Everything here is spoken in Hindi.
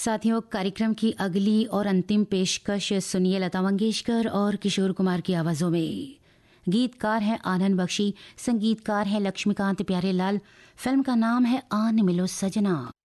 साथियों, कार्यक्रम की अगली और अंतिम पेशकश सुनिए लता मंगेशकर और किशोर कुमार की आवाजों में। गीतकार हैं आनंद बख्शी, संगीतकार हैं लक्ष्मीकांत प्यारेलाल। फिल्म का नाम है आन मिलो सजना।